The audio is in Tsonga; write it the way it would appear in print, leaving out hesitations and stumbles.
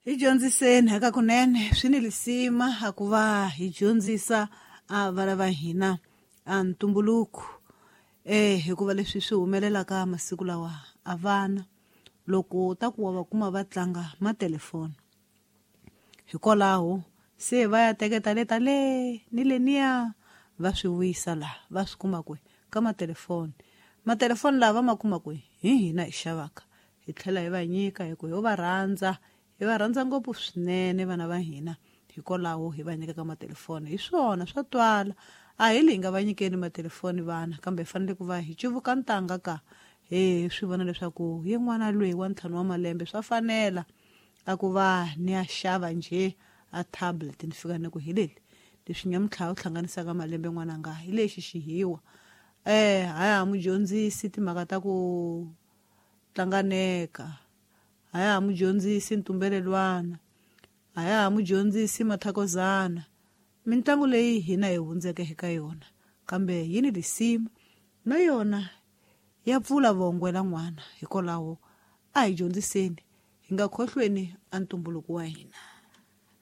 Hi dyondziseni eka kunene swi ni lisima hikuva hi dyondzisa vana va hina ntumbuluko hikuva leswi swi humelelaka masiku lawa a vana loko ta ku va kuma va tlanga matelefoni hikwalaho se va ya teketa leta ni leniya va swi wisa laha va swi kuma kwe ka matelefoni lava ma kuma kwe hi hina hi xavaka hi tlhela hi va nyika hi ku hi va rhandza ngopfu swinene vana va hina hikwalaho hi va nyika ka matelefoni hi swona swa twala a hi li nga va nyikeni matelefoni vana kambe hi fanele ku va hi cuvuka ntanga ka swi vona leswaku yin'wana loyi wa 5 wa malembe swa fanela a ku va ni ya xava nje a tablet ni fika ni ku hileli leswi nyamutlha u hlanganisaka malembe n'wana nga hi lexi xihiwa haya mudyondzisi timhaka ta ku tlanganeka haya mudyondzisi ntumbelelwana haya mudyondzisi mathakozana mitlangu leyi hina hi hundzeke eka yona kambe yini lisimo na yona ya pfula vongwela n'wana hikwalaho a hi dyondziseni hi nga khohlweni ntumbuluko wa hina.